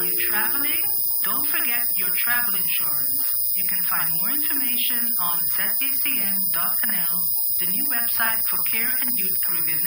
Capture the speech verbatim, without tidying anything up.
Are you traveling? Don't forget your travel insurance. You can find more information on z b c n dot n l, the new website for care and youth Caribbean